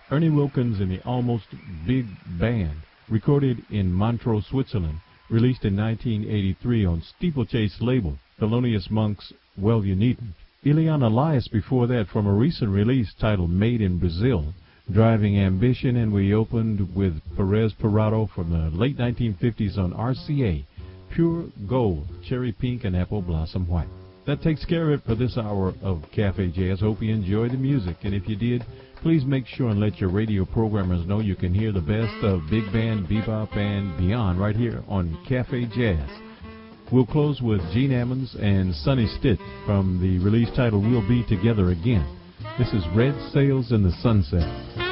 Ernie Wilkins and the Almost Big Band, recorded in Montreux, Switzerland, released in 1983 on Steeplechase label, Thelonious Monk's Well You Needn't. Eliana Elias before that from a recent release titled Made in Brazil, Driving Ambition, and we opened with Perez Parado from the late 1950s on RCA, Pure Gold, Cherry Pink and Apple Blossom White. That takes care of it for this hour of Cafe Jazz. Hope you enjoyed the music, and if you did, please make sure and let your radio programmers know you can hear the best of big band, bebop, and beyond right here on Cafe Jazz. We'll close with Gene Ammons and Sonny Stitt from the release title We'll Be Together Again. This is Red Sails in the Sunset.